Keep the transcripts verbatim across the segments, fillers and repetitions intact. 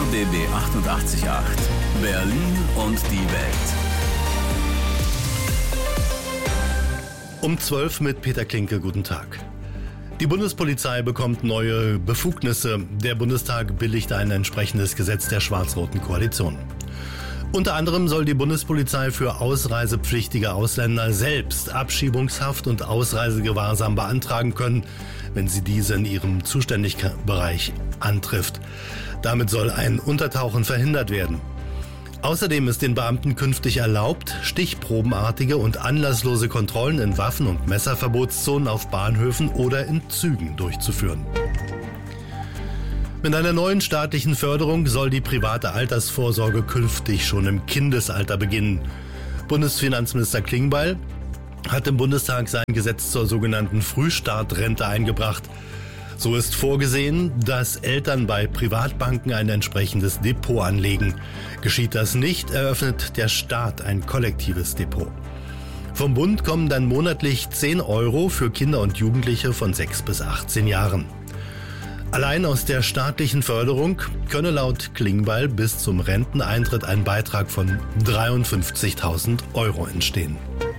B B achtundachtzig Komma acht. Berlin und die Welt. Um zwölf mit Peter Klinke, guten Tag. Die Bundespolizei bekommt neue Befugnisse. Der Bundestag billigt ein entsprechendes Gesetz der schwarz-roten Koalition. Unter anderem soll die Bundespolizei für ausreisepflichtige Ausländer selbst Abschiebungshaft und Ausreisegewahrsam beantragen können, wenn sie diese in ihrem Zuständigkeitsbereich antrifft. Damit soll ein Untertauchen verhindert werden. Außerdem ist den Beamten künftig erlaubt, stichprobenartige und anlasslose Kontrollen in Waffen- und Messerverbotszonen auf Bahnhöfen oder in Zügen durchzuführen. Mit einer neuen staatlichen Förderung soll die private Altersvorsorge künftig schon im Kindesalter beginnen. Bundesfinanzminister Klingbeil hat im Bundestag sein Gesetz zur sogenannten Frühstartrente eingebracht. So ist vorgesehen, dass Eltern bei Privatbanken ein entsprechendes Depot anlegen. Geschieht das nicht, eröffnet der Staat ein kollektives Depot. Vom Bund kommen dann monatlich zehn Euro für Kinder und Jugendliche von sechs bis achtzehn Jahren. Allein aus der staatlichen Förderung könne laut Klingbeil bis zum Renteneintritt ein Beitrag von dreiundfünfzigtausend Euro entstehen.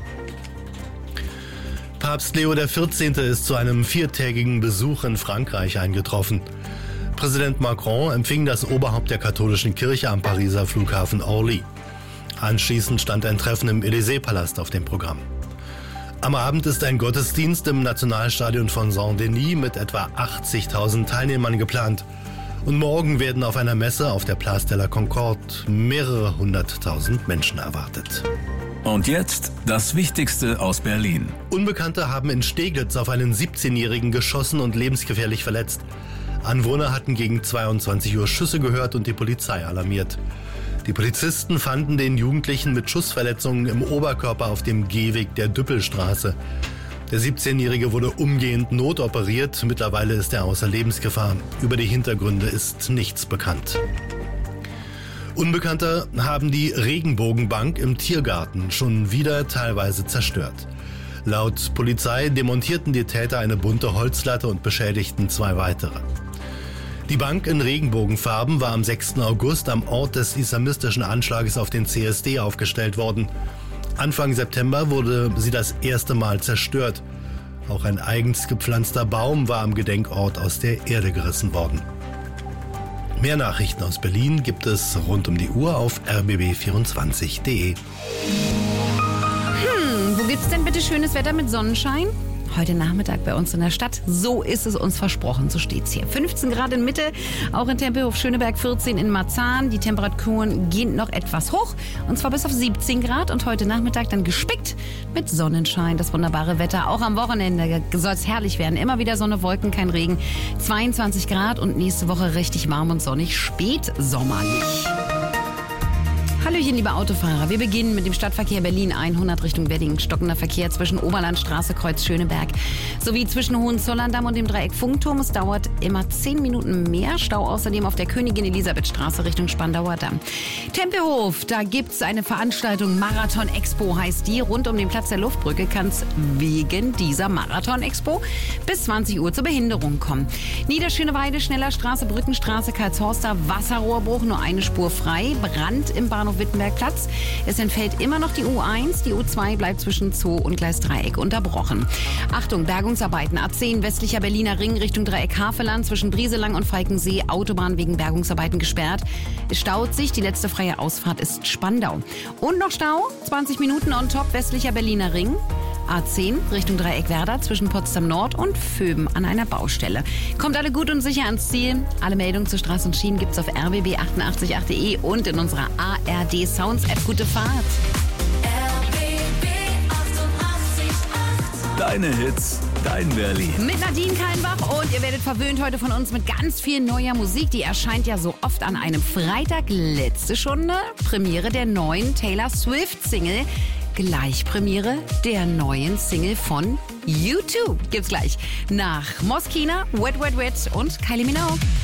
Papst Leo der vierzehnte. Ist zu einem viertägigen Besuch in Frankreich eingetroffen. Präsident Macron empfing das Oberhaupt der katholischen Kirche am Pariser Flughafen Orly. Anschließend stand ein Treffen im Élysée-Palast auf dem Programm. Am Abend ist ein Gottesdienst im Nationalstadion von Saint-Denis mit etwa achtzigtausend Teilnehmern geplant. Und morgen werden auf einer Messe auf der Place de la Concorde mehrere hunderttausend Menschen erwartet. Und jetzt das Wichtigste aus Berlin. Unbekannte haben in Steglitz auf einen siebzehnjährigen geschossen und lebensgefährlich verletzt. Anwohner hatten gegen zweiundzwanzig Uhr Schüsse gehört und die Polizei alarmiert. Die Polizisten fanden den Jugendlichen mit Schussverletzungen im Oberkörper auf dem Gehweg der Düppelstraße. Der siebzehnjährige wurde umgehend notoperiert. Mittlerweile ist er außer Lebensgefahr. Über die Hintergründe ist nichts bekannt. Unbekannte haben die Regenbogenbank im Tiergarten schon wieder teilweise zerstört. Laut Polizei demontierten die Täter eine bunte Holzlatte und beschädigten zwei weitere. Die Bank in Regenbogenfarben war am sechsten August am Ort des islamistischen Anschlages auf den C S D aufgestellt worden. Anfang September wurde sie das erste Mal zerstört. Auch ein eigens gepflanzter Baum war am Gedenkort aus der Erde gerissen worden. Mehr Nachrichten aus Berlin gibt es rund um die Uhr auf r b b vierundzwanzig punkt d e. Hm, wo gibt's denn bitte schönes Wetter mit Sonnenschein? Heute Nachmittag bei uns in der Stadt. So ist es uns versprochen, so steht's hier. fünfzehn Grad in Mitte, auch in Tempelhof Schöneberg, vierzehn in Marzahn. Die Temperaturen gehen noch etwas hoch, und zwar bis auf siebzehn Grad. Und heute Nachmittag dann gespickt mit Sonnenschein. Das wunderbare Wetter, auch am Wochenende soll es herrlich werden. Immer wieder Sonne, Wolken, kein Regen. zweiundzwanzig Grad und nächste Woche richtig warm und sonnig, spätsommerlich. Hallöchen, liebe Autofahrer. Wir beginnen mit dem Stadtverkehr Berlin hundert Richtung Wedding. Stockender Verkehr zwischen Oberlandstraße, Kreuz Schöneberg sowie zwischen Hohenzollern-Damm und dem Dreieck Funkturm. Es dauert immer zehn Minuten mehr. Stau außerdem auf der Königin-Elisabeth-Straße Richtung Spandauer Damm. Tempelhof, da gibt's eine Veranstaltung. Marathon Expo heißt die. Rund um den Platz der Luftbrücke kann es wegen dieser Marathon Expo bis zwanzig Uhr zur Behinderung kommen. Niederschöneweide, Schnellerstraße, Brückenstraße, Karlshorster, Wasserrohrbruch, nur eine Spur frei. Brand im Bahnhof Wittenbergplatz. Es entfällt immer noch die U eins. Die U zwei bleibt zwischen Zoo und Gleis Dreieck unterbrochen. Achtung, Bergungsarbeiten. A zehn westlicher Berliner Ring Richtung Dreieck Havelland zwischen Brieselang und Falkensee. Autobahn wegen Bergungsarbeiten gesperrt. Es staut sich. Die letzte freie Ausfahrt ist Spandau. Und noch Stau. zwanzig Minuten on top westlicher Berliner Ring. A zehn Richtung Dreieck Werder zwischen Potsdam Nord und Vöben an einer Baustelle. Kommt alle gut und sicher ans Ziel. Alle Meldungen zu Straßen und Schienen gibt's auf r b b achtundachtzig punkt acht punkt d e und in unserer A R D Sounds App. Gute Fahrt. R B B achtundachtzig Komma acht. Deine Hits, dein Berlin. Mit Nadine Kallenbach, und ihr werdet verwöhnt heute von uns mit ganz viel neuer Musik. Die erscheint ja so oft an einem Freitag. Letzte schon eine Premiere der neuen Taylor Swift-Single. Gleich Premiere der neuen Single von U zwei. Gibt's gleich nach Moskina, Wet Wet Wet und Kylie Minogue.